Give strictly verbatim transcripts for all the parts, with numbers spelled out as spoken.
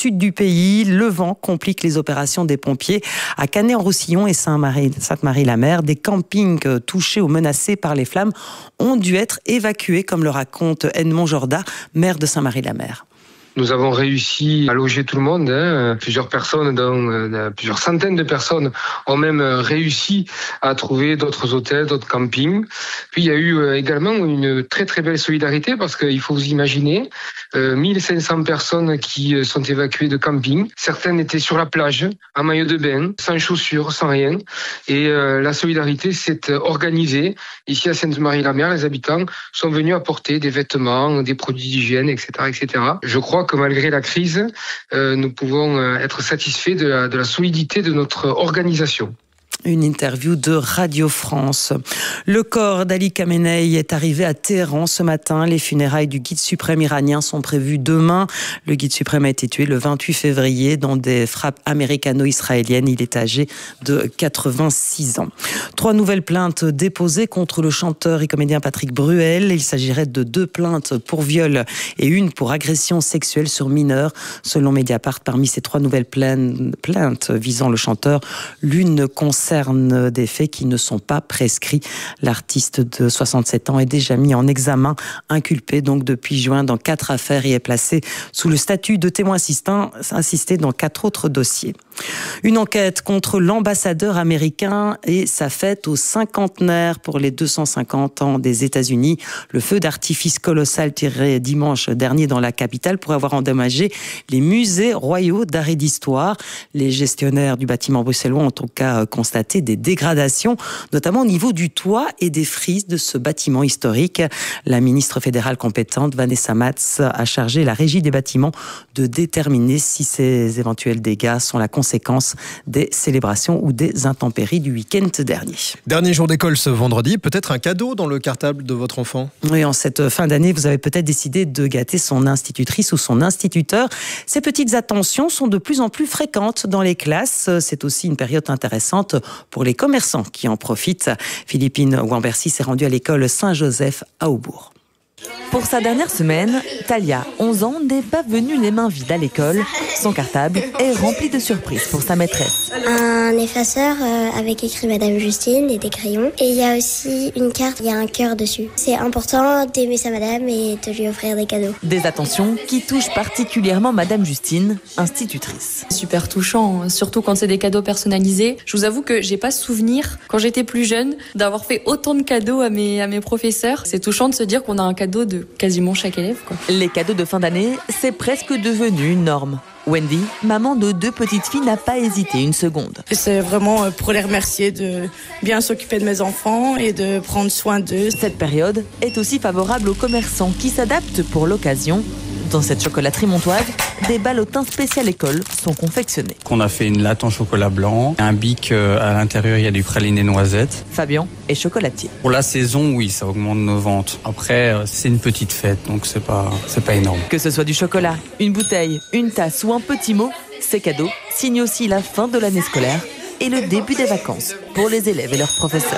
sud du pays. Le vent complique les opérations des pompiers à Canet-en-Roussillon et Saint-Marie, Sainte-Marie-la-Mer. Des campings touchés ou menacés par les flammes ont dû être évacués, comme le raconte Edmond Jorda, maire de Saint-Marie-la-Mer. Nous avons réussi à loger tout le monde. Hein. Plusieurs personnes, dont, euh, plusieurs centaines de personnes ont même réussi à trouver d'autres hôtels, d'autres campings. Puis il y a eu euh, également une très très belle solidarité parce qu'il faut vous imaginer euh, mille cinq cents personnes qui euh, sont évacuées de camping. Certaines étaient sur la plage, en maillot de bain, sans chaussures, sans rien. Et euh, la solidarité s'est organisée. Ici à Sainte-Marie-la-Mer, les habitants sont venus apporter des vêtements, des produits d'hygiène, et cetera, et cetera. Je crois que malgré la crise, euh, nous pouvons euh, être satisfaits de la, de la solidité de notre organisation. Une interview de Radio France. Le corps d'Ali Khamenei est arrivé à Téhéran ce matin. Les funérailles du guide suprême iranien sont prévues demain. Le guide suprême a été tué le vingt-huit février dans des frappes américano-israéliennes. Il est âgé de quatre-vingt-six ans. Trois nouvelles plaintes déposées contre le chanteur et comédien Patrick Bruel. Il s'agirait de deux plaintes pour viol et une pour agression sexuelle sur mineurs. Selon Mediapart, parmi ces trois nouvelles plaintes visant le chanteur, l'une concerne des faits qui ne sont pas prescrits. L'artiste de soixante-sept ans est déjà mis en examen, inculpé donc depuis juin dans quatre affaires et est placé sous le statut de témoin assistant, assisté dans quatre autres dossiers. Une enquête contre l'ambassadeur américain et sa fête au cinquantenaire pour les deux cent cinquante ans des États-Unis. Le feu d'artifice colossal tiré dimanche dernier dans la capitale pour avoir endommagé les musées royaux d'art et d'histoire. Les gestionnaires du bâtiment bruxellois ont en tout cas constaté des dégradations, notamment au niveau du toit et des frises de ce bâtiment historique. La ministre fédérale compétente, Vanessa Matz, a chargé la régie des bâtiments de déterminer si ces éventuels dégâts sont la conséquence des célébrations ou des intempéries du week-end dernier. Dernier jour d'école ce vendredi, peut-être un cadeau dans le cartable de votre enfant ? Oui, en cette fin d'année, vous avez peut-être décidé de gâter son institutrice ou son instituteur. Ces petites attentions sont de plus en plus fréquentes dans les classes. C'est aussi une période intéressante pour les commerçants qui en profitent. Philippine Wambercy s'est rendue à l'école Saint-Joseph à Aubourg. Pour sa dernière semaine, Talia, onze ans, n'est pas venue les mains vides à l'école. Son cartable est rempli de surprises pour sa maîtresse. Un effaceur euh, avec écrit Madame Justine et des crayons. Et il y a aussi une carte, il y a un cœur dessus. C'est important d'aimer sa madame et de lui offrir des cadeaux. Des attentions qui touchent particulièrement Madame Justine, institutrice. Super touchant, surtout quand c'est des cadeaux personnalisés. Je vous avoue que j'ai pas souvenir, quand j'étais plus jeune, d'avoir fait autant de cadeaux à mes, à mes professeurs. C'est touchant de se dire qu'on a un cadeau de quasiment chaque élève, quoi. Les cadeaux de fin d'année, c'est presque devenu une norme. Wendy, maman de deux petites filles, n'a pas hésité une seconde. C'est vraiment pour les remercier de bien s'occuper de mes enfants et de prendre soin d'eux. Cette période est aussi favorable aux commerçants qui s'adaptent pour l'occasion. Dans cette chocolaterie montoise, des ballotins spécial école sont confectionnés. On a fait une latte en chocolat blanc, un bic à l'intérieur, il y a du praliné noisette. Fabien est chocolatier. Pour la saison, oui, ça augmente nos ventes. Après, c'est une petite fête, donc c'est pas, c'est pas énorme. Que ce soit du chocolat, une bouteille, une tasse ou un petit mot, ces cadeaux signent aussi la fin de l'année scolaire et le début des vacances pour les élèves et leurs professeurs.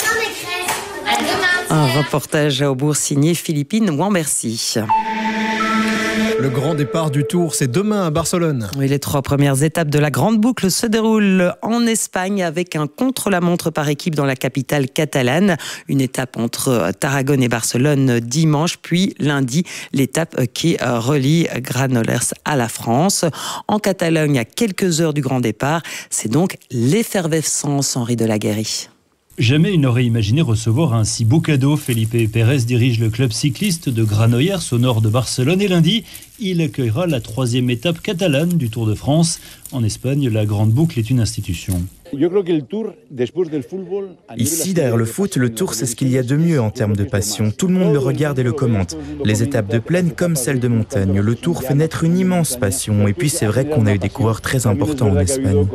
Un reportage à Aubourg signé Philippine Wambercy. Le grand départ du Tour, c'est demain à Barcelone. Oui, les trois premières étapes de la Grande Boucle se déroulent en Espagne avec un contre-la-montre par équipe dans la capitale catalane. Une étape entre Tarragone et Barcelone dimanche, puis lundi, l'étape qui relie Granollers à la France. En Catalogne, à quelques heures du grand départ, c'est donc l'effervescence, Henri Delaguérie. Jamais il n'aurait imaginé recevoir un si beau cadeau. Felipe Pérez dirige le club cycliste de Granollers au nord de Barcelone et lundi, il accueillera la troisième étape catalane du Tour de France. En Espagne, la Grande Boucle est une institution. Ici, derrière le foot, le Tour, c'est ce qu'il y a de mieux en termes de passion. Tout le monde le regarde et le commente. Les étapes de plaine comme celles de montagne. Le Tour fait naître une immense passion. Et puis, c'est vrai qu'on a eu des coureurs très importants en Espagne.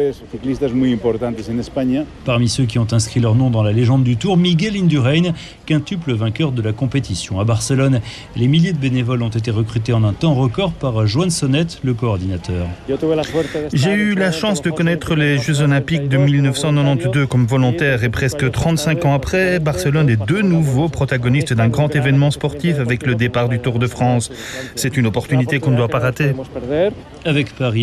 Parmi ceux qui ont inscrit leur nom dans la légende du Tour, Miguel Indurain, quintuple vainqueur de la compétition. À Barcelone, les milliers de bénévoles ont été recrutés en un temps record par Joan Sonnet, le coordinateur. J'ai eu la chance de connaître les Jeux Olympiques de mille neuf cent quatre-vingt-douze comme volontaire et presque trente-cinq ans après, Barcelone est de nouveau protagoniste d'un grand événement sportif avec le départ du Tour de France. C'est une opportunité qu'on ne doit pas rater. Avec Paris